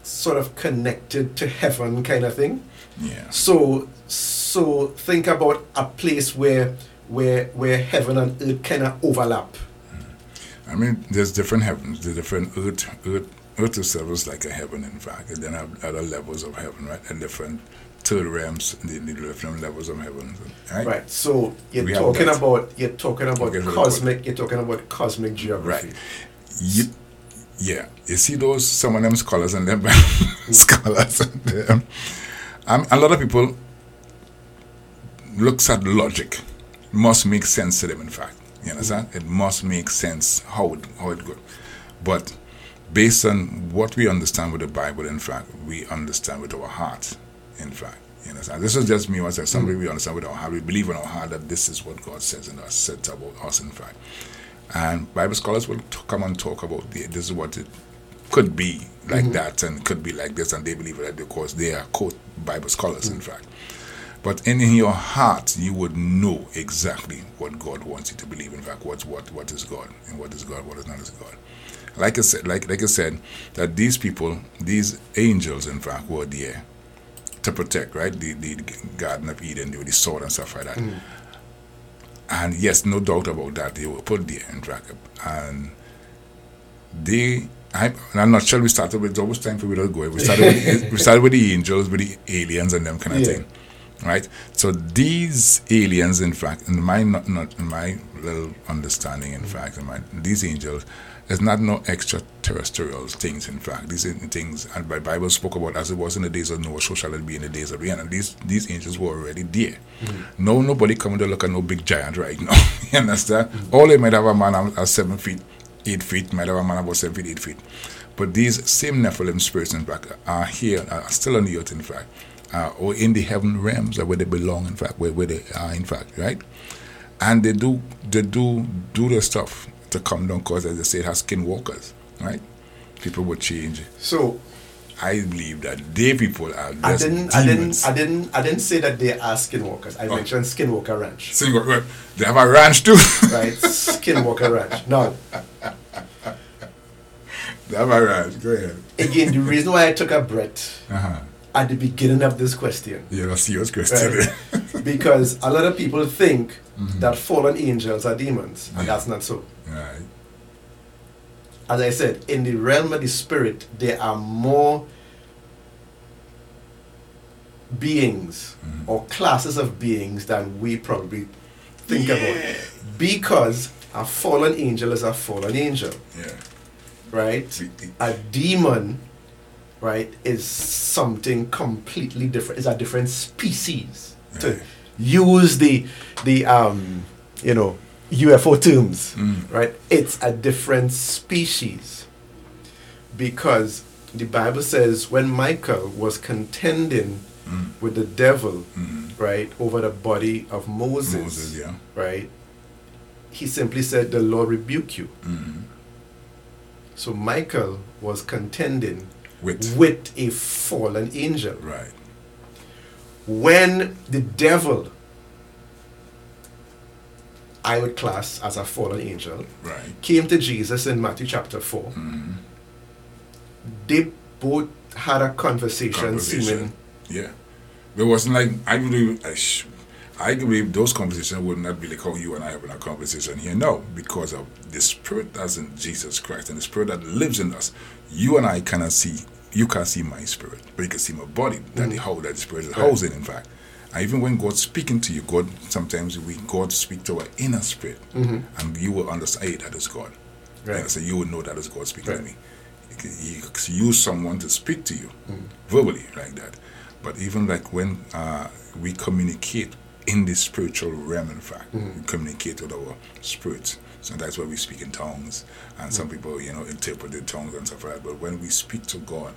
sort of connected to heaven kind of thing. Yeah. So think about a place where heaven and earth kind of overlap. I mean, there's different heavens, the different earth itself is like a heaven, in fact, and then have other levels of heaven, right? And different third realms, the different levels of heaven, right? Right. So you're talking about cosmic geography. Right. Yeah. You see those some of them scholars and them scholars and them. A lot of people looks at logic. Must make sense to them, in fact. You understand? It must make sense how it goes. But based on what we understand with the Bible, in fact, we understand with our heart, in fact. You understand? This is just me once I somebody we understand with our heart. We believe in our heart that this is what God says in us, said about us, in fact. And Bible scholars will come and talk about this is what it could be like that and could be like this, and they believe that because they are quote Bible scholars, in fact. But in your heart, you would know exactly what God wants you to believe. In fact, what is God and what is God, what is not is God. Like I said, that these people, these angels, in fact, were there to protect, right? The Garden of Eden, with the sword and stuff like that. And yes, no doubt about that, they were put there, in fact. And I'm not sure we started with, it's always time for me to go. We started with the angels, with the aliens and them kind of thing. Right, so these aliens, in fact, in my little understanding, in fact, these angels is not no extraterrestrial things. In fact, these things, and the Bible spoke about as it was in the days of Noah, so shall it be in the days of the end. And these angels were already there. Nobody coming to look at no big giant right now. You understand? All they might have a man at 7 feet, 8 feet, might have a man about 7 feet, 8 feet. But these same Nephilim spirits, in fact, are here, are still on the earth, in fact. Or in the heaven realms, where they belong, in fact, where they are, in fact, right? And they do the stuff to come down, because, as they say, it has skinwalkers, right? People will change. So, I believe that they people are I just demons. I didn't say that they are skinwalkers. I mentioned Skinwalker Ranch. They have a ranch too, right? Skinwalker Ranch. Now, they have a ranch. Go ahead. Again, the reason why I took a breath. At the beginning of this question. Yeah, a serious question. Right? Because a lot of people think that fallen angels are demons, and that's not so. Right. As I said, in the realm of the spirit, there are more beings or classes of beings than we probably think about. Because a fallen angel is a fallen angel. Yeah. Right? A demon, right, is something completely different. It's a different species. Right. To use the UFO terms, right? It's a different species. Because the Bible says when Michael was contending with the devil, right, over the body of Moses, right, he simply said, "The Lord rebuke you." So Michael was contending with a fallen angel. Right. When the devil, I would class as a fallen angel, came to Jesus in Matthew chapter 4, they both had a conversation. Seeming. Yeah. It wasn't like, I believe those conversations would not be like how you and I having a conversation here. No, because of the Spirit that's in Jesus Christ and the Spirit that lives in us. You and I cannot see, you can't see my spirit, but you can see my body, that the Spirit is housing, in fact. And even when God's speaking to you, sometimes God speaks to our inner spirit, and you will understand, hey, that is God. Right. So you will know that is God speaking to me. He use someone to speak to you verbally like that. But even like when we communicate in the spiritual realm, in fact, we communicate with our spirits. So that's why we speak in tongues, and some people, interpret the tongues and stuff like that. But when we speak to God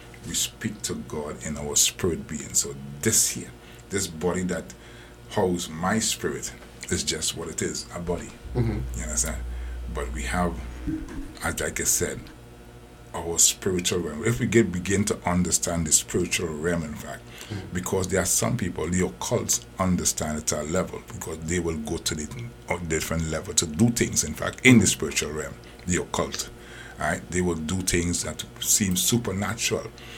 in our spirit being. So this body that houses my spirit is just what it is, a body. You understand? But we have, like I said, our spiritual realm. If we begin to understand the spiritual realm, in fact, because there are some people, the occults understand it at a level, because they will go to the different level to do things, in fact, in the spiritual realm, the occult. Right? They will do things that seem supernatural.